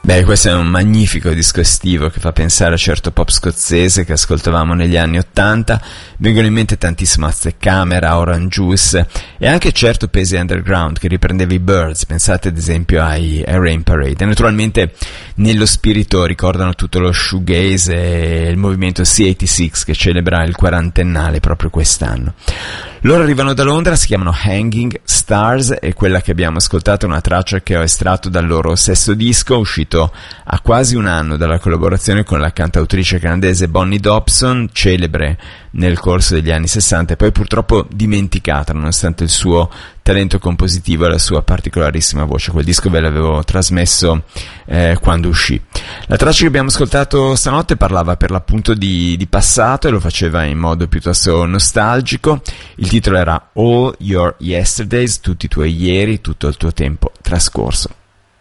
Beh, questo è un magnifico disco estivo che fa pensare a certo pop scozzese che ascoltavamo negli anni '80. Vengono in mente tantissimo Azteccamera, Orange Juice e anche certo pesi underground che riprendeva i Byrds. Pensate ad esempio ai Rain Parade. E naturalmente nello spirito ricordano tutto lo shoegaze e il movimento C86 che celebra il quarantennale proprio quest'anno. Loro arrivano da Londra, si chiamano Hanging Stars e quella che abbiamo ascoltato è una traccia che ho estratto dal loro sesto disco, uscito a quasi un anno dalla collaborazione con la cantautrice canadese Bonnie Dobson, celebre nel corso degli anni 60 e poi purtroppo dimenticata nonostante il suo talento compositivo e la sua particolarissima voce. Quel disco ve l'avevo trasmesso quando uscì. La traccia che abbiamo ascoltato stanotte parlava per l'appunto di passato e lo faceva in modo piuttosto nostalgico. Il titolo era All Your Yesterdays, tutti i tuoi ieri, tutto il tuo tempo trascorso.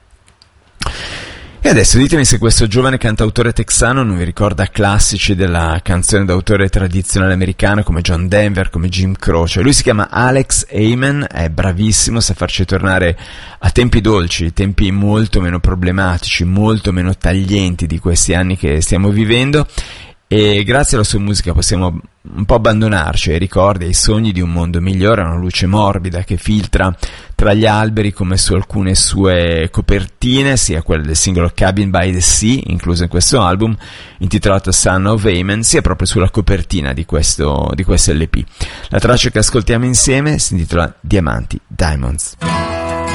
E adesso ditemi se questo giovane cantautore texano non vi ricorda classici della canzone d'autore tradizionale americana come John Denver, come Jim Croce. Lui si chiama Alex Heyman, è bravissimo, sa farci tornare a tempi dolci, tempi molto meno problematici, molto meno taglienti di questi anni che stiamo vivendo. E grazie alla sua musica possiamo un po' abbandonarci ai ricordi, ai sogni di un mondo migliore, una luce morbida che filtra tra gli alberi come su alcune sue copertine, sia quella del singolo Cabin by the Sea, incluso in questo album, intitolato Son of Amen, sia proprio sulla copertina di questo LP. La traccia che ascoltiamo insieme si intitola Diamanti, Diamonds.